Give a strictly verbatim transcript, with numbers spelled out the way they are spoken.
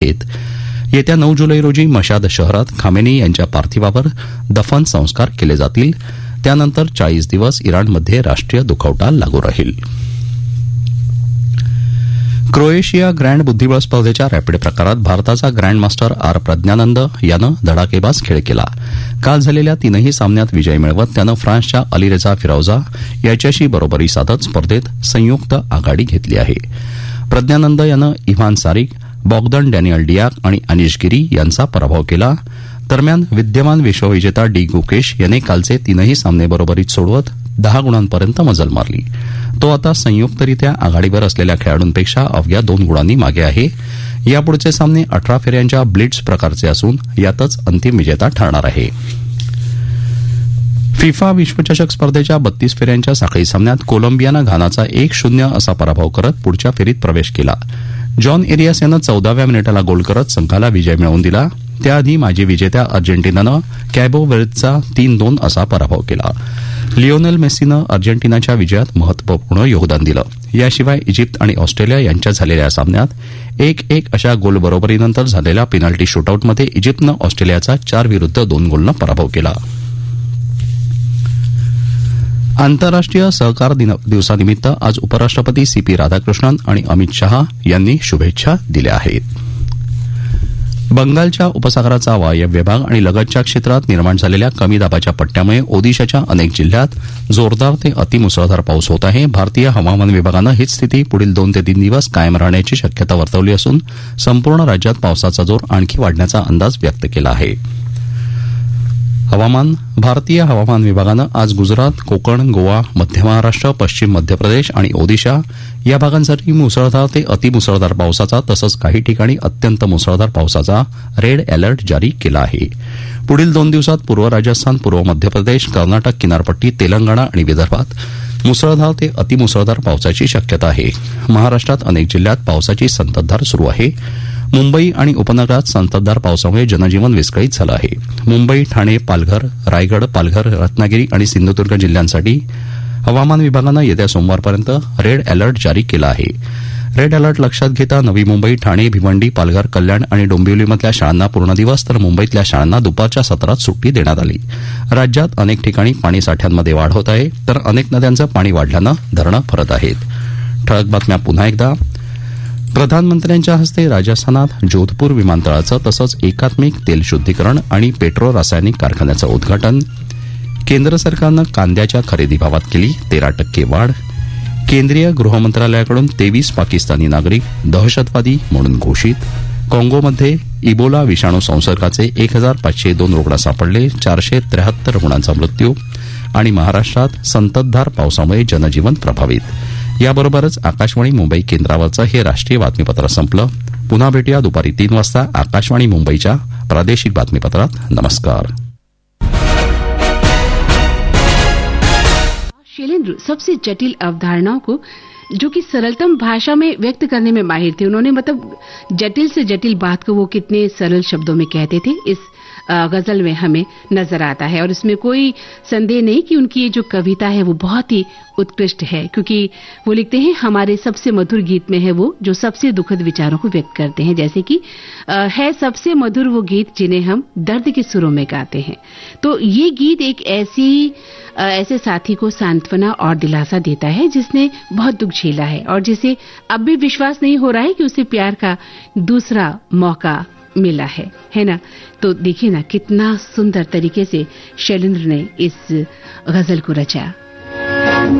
आहेत. येत्या नऊ जुलै रोजी मशाद शहरात खामेनी यांच्या पार्थिवावर दफन संस्कार केले जातील. त्यानंतर चाळीस दिवस इराणमध्ये राष्ट्रीय दुखवटा लागू राहील. क्रोएशिया ग्रँड बुद्धिबळ स्पर्धेच्या रॅपिड प्रकारात भारताचा ग्रँडमास्टर आर प्रज्ञानंद यानं धडाकेबाज खेळ केला. काल झालेल्या तीनही सामन्यात विजय मिळवत त्यानं फ्रान्सच्या अलीरेझा फिरौजा याच्याशी बरोबरी साधत स्पर्धेत संयुक्त आघाडी घेतली आहे. प्रज्ञानंद यानं इव्हान सारिक, बॉग्दन डॅनियल डियाक आणि अनिश गिरी यांचा पराभव केला. दरम्यान विद्यमान विश्वविजेता डी गुकेश याने कालचे तीनही सामने बरोबरीत सोडवत दहा गुणांपर्यंत मजल मारली. तो आता संयुक्तरित्या आघाडीवर असलेल्या खेळाडूंपेक्षा अवघ्या दोन गुणांनी मागे आहे. यापुढचे सामने अठरा फेऱ्यांच्या ब्लिट्झ प्रकारचे असून यातच अंतिम विजेता ठरणार आहे. फिफा विश्वचषक स्पर्धेच्या बत्तीस फेऱ्यांच्या साखळी सामन्यात कोलंबियानं घानाचा एक शून्य असा पराभव करत पुढच्या फेरीत प्रवेश केला. जॉन एरियास यानं चौदाव्या मिनिटाला गोल करत संघाला विजय मिळवून दिला. त्याआधी माजी विजेत्या अर्जेंटिनानं कॅबो व्हर्देचा तीन दोन असा पराभव केला. लिओनेल मेस्सीनं अर्जेंटिनाच्या विजयात महत्वपूर्ण योगदान दिलं. याशिवाय इजिप्त आणि ऑस्ट्रेलिया यांच्यात झालेल्या सामन्यात एक एक अशा गोल बरोबरीनंतर झालेल्या पेनल्टी शूटआउटमध्ये इजिप्तनं ऑस्ट्रेलियाचा चार विरुद्ध दोन गोलनं पराभव केला. आंतरराष्ट्रीय सहकार दिवसानिमित्त आज उपराष्ट्रपती सी पी राधाकृष्णन आणि अमित शहा यांनी शुभेच्छा दिल्या आहेत. बंगालच्या उपसागराचा वायव्य भाग आणि लगतच्या क्षेत्रात निर्माण झालेल्या कमी दाबाच्या पट्ट्यामुळे ओदिशाच्या अनेक जिल्ह्यात जोरदार ते अतिमुसळधार पाऊस होत आहे. भारतीय हवामान विभागानं हीच स्थिती पुढील दोन ते तीन दिवस कायम राहण्याची शक्यता वर्तवली असून संपूर्ण राज्यात पावसाचा जोर आणखी वाढण्याचा अंदाज व्यक्त केला आहे. हवामान भारतीय हवामान विभागानं आज गुजरात, कोकण, गोवा, मध्य महाराष्ट्र, पश्चिम मध्य प्रदेश आणि ओदिशा या भागांसाठी मुसळधार ते अतिमुसळधार पावसाचा तसंच काही ठिकाणी अत्यंत मुसळधार पावसाचा रेड अलर्ट जारी केला आहे. पुढील दोन दिवसात पूर्व राजस्थान, पूर्व मध्य प्रदेश, कर्नाटक किनारपट्टी, तेलंगणा आणि विदर्भात मुसळधार ते अतिमुसळधार पावसाची शक्यता आहे. महाराष्ट्रात अनेक जिल्ह्यात पावसाची संततधार सुरू आहे. मुंबई आणि उपनगरात संततधार पावसामुळे जनजीवन विस्कळीत झालं आहे. मुंबई, ठाणे, पालघर, रायगड, पालघर, रत्नागिरी आणि सिंधुदुर्ग जिल्ह्यांसाठी हवामान विभागानं येत्या सोमवारपर्यंत रेड अलर्ट जारी केला आहे. रेड अलर्ट लक्षात घेता नवी मुंबई, ठाणे, भिवंडी, पालघर, कल्याण आणि डोंबिवलीमधल्या शाळांना पूर्ण दिवस तर मुंबईतल्या शाळांना दुपारच्या सत्रात सुट्टी देण्यात आली. राज्यात अनेक ठिकाणी पाणीसाठ्यांमध्ये वाढ होत आहे तर अनेक नद्यांचं पाणी वाढल्यानं धरणं भरत आहेत. ठळक बातम्या पुन्हा एकदा. प्रधानमंत्र्यांच्या हस्ते राजस्थानात जोधपूर विमानतळाचं तसंच एकात्मिक तेल शुद्धीकरण आणि पेट्रो रासायनिक कारखान्याचं उद्घाटन. केंद्र सरकारनं कांद्याच्या खरेदी भावात केली तेरा टक्के वाढ. केंद्रीय गृहमंत्रालयाकडून तेवीस पाकिस्तानी नागरिक दहशतवादी म्हणून घोषित. काँगोमध्ये इबोला विषाणू संसर्गाचे एक हजार पाचशे दोन रुग्ण सापडले, चारशे त्र्याहत्तर रुग्णांचा मृत्यू. आणि महाराष्ट्रात संततधार पावसामुळे जनजीवन प्रभावित. याबरोबरच आकाशवाणी मुंबई केंद्रावरचं हे राष्ट्रीय बातमीपत्र संपलं. पुन्हा भेटूया दुपारी तीन वाजता आकाशवाणी मुंबईच्या प्रादेशिक बातमीपत्रात. नमस्कार. शैलेंद्र सबसे जटिल अवधारणाओं को जो कि सरलतम भाषा में व्यक्त करने में माहिर थे. उन्होंने मतलब जटिल से जटिल बात को वो कितने सरल शब्दों में कहते थे इस गजल में हमें नजर आता है. और इसमें कोई संदेह नहीं कि उनकी ये जो कविता है वो बहुत ही उत्कृष्ट है, क्योंकि वो लिखते हैं हमारे सबसे मधुर गीत में है वो जो सबसे दुखद विचारों को व्यक्त करते हैं. जैसे कि है सबसे मधुर वो गीत जिन्हें हम दर्द के सुरों में गाते हैं. तो ये गीत एक ऐसी ऐसे साथी को सांत्वना और दिलासा देता है जिसने बहुत दुख झेला है और जिसे अब भी विश्वास नहीं हो रहा है कि उसे प्यार का दूसरा मौका मिला है, है ना. तो देखिए ना कितना सुंदर तरीके से शैलेंद्र ने इस गजल को रचा.